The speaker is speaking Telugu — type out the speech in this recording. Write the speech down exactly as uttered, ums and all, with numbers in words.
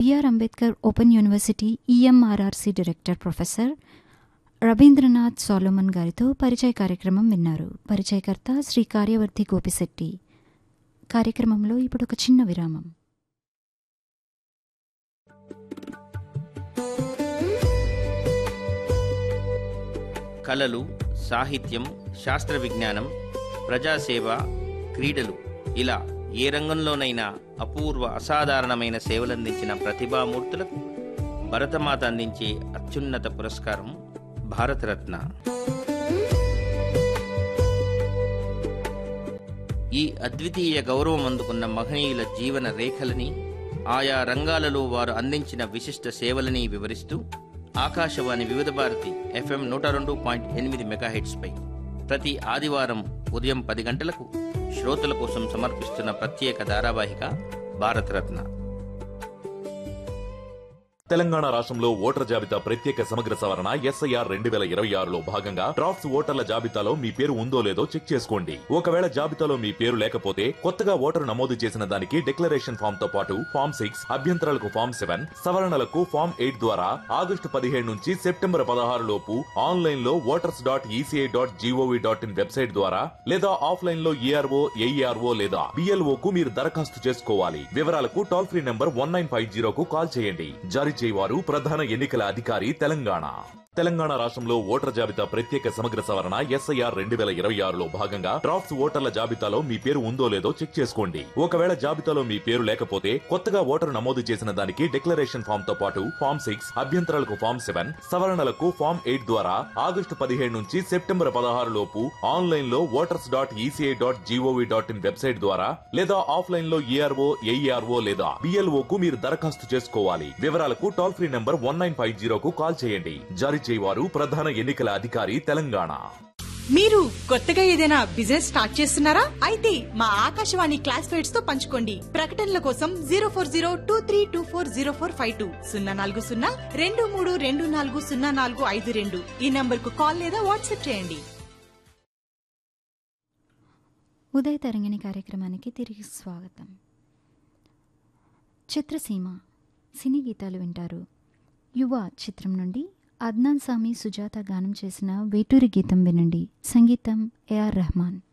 BR Ambedkar open university ఈఎంఆర్ఆర్సి director professor Rabindranath Solomon గారితో పరిచయ కార్యక్రమం విన్నారు. పరిచయకర్త శ్రీ కార్యవర్తి గోపిశెట్టి. కార్యక్రమంలో ఇప్పుడు ఒక చిన్న విరామం. కళలు, సాహిత్యం, శాస్త్ర విజ్ఞానం, ప్రజాసేవ, క్రీడలు ఇలా ఏ రంగంలోనైనా అపూర్వ అసాధారణమైన సేవలందించిన ప్రతిభామూర్తులకు భరతమాత అందించే అత్యున్నత పురస్కారం భారతరత్న. ఈ అద్వితీయ గౌరవం అందుకున్న మహనీయుల జీవన రేఖలని, ఆయా రంగాలలో వారు అందించిన విశిష్ట సేవలని వివరిస్తూ ఆకాశవాణి వివిధ భారతి ఎఫ్ఎం నూట రెండు పాయింట్ ఎనిమిది మెగాహెట్స్ పై ప్రతి ఆదివారం ఉదయం పది గంటలకు శ్రోతల కోసం సమర్పిస్తున్న ప్రత్యేక ధారావాహిక భారతరత్న. తెలంగాణ రాష్ట్రంలో ఓటర్ జాబితా ప్రత్యేక సమగ్ర సవరణ ఎస్ఐఆర్ రెండు వేల ఇరవై ఆరులో భాగంగా డ్రాఫ్ట్స్ ఓటర్ల జాబితాలో మీ పేరు ఉందో లేదో చెక్ చేసుకోండి. ఒకవేళ జాబితాలో మీ పేరు లేకపోతే కొత్తగా ఓటరు నమోదు చేసిన దానికి డిక్లరేషన్ ఫామ్ తో పాటు ఫామ్ సిక్స్, అభ్యంతరాలకు ఫామ్ సెవెన్, సవరణలకు ఫామ్ ఎయిట్ ద్వారా ఆగస్టు పదిహేడు నుంచి సెప్టెంబర్ పదహారు లోపు ఆన్లైన్ లో voters dot ECI dot GOV dot in website ద్వారా లేదా ఆఫ్లైన్ లో ఈఆర్ఓ, ఏఈఆర్ఓ లేదా బిఎల్ఓ కు మీరు దరఖాస్తు చేసుకోవాలి. వివరాలకు toll free number one nine five జీరోకు call చేయండి. జారీ చేయవారు ప్రధాన ఎన్నికల అధికారి తెలంగాణ. తెలంగాణ రాష్ట్రంలో ఓటర్ జాబితా ప్రత్యేక సమగ్ర సవరణ ఎస్ఐఆర్ రెండు వేల ఇరవై ఆరులో భాగంగా డ్రాఫ్ట్స్ ఓటర్ల జాబితాలో మీ పేరు ఉందో లేదో చెక్ చేసుకోండి. ఒకవేళ జాబితాలో మీ పేరు లేకపోతే కొత్తగా ఓటరు నమోదు చేసిన దానికి డిక్లరేషన్ ఫామ్ తో పాటు ఫామ్ సిక్స్, అభ్యంతరాలకు ఫామ్ సెవెన్, సవరణలకు ఫామ్ ఎయిట్ ద్వారా ఆగస్టు పదిహేడు నుంచి సెప్టెంబర్ పదహారు లోపు ఆన్లైన్ లో voters dot ECI dot GOV dot in website ద్వారా లేదా ఆఫ్లైన్ లో ఈఆర్ఓ, ఏఈఆర్ఓ లేదా బిఎల్ఓ కు మీరు దరఖాస్తు చేసుకోవాలి. వివరాలకు toll free number one nine five జీరోకు call చేయండి. జారీ చేయవారు ప్రధాన ఎన్నికల అధికారి తెలంగాణ. మీరు కొత్తగా ఏదైనా బిజినెస్ స్టార్ట్ చేస్తున్నారా? అయితే మా ఆకాశవాణి క్లాస్ ఫైట్స్ తో పంచుకోండి. ప్రకటనల కోసం zero four zero two three two four zero four five two సున్నా నాలుగు సున్నా రెండు మూడు రెండు నాలుగు సున్నా నాలుగు ఐదు రెండు ఈ నంబర్ కు కాల్ లేదా వాట్సాప్ చేయండి. ఉదయ తరంగిణి కార్యక్రమానికి తిరిగి స్వాగతం. చిత్రసీమ సినీ గీతాలు వింటారు. యువ చిత్రం నుండి అద్నాన్ సామి, సుజాత గానం చేసిన వేటూరి గీతం వినండి. సంగీతం ఏఆర్ రెహమాన్.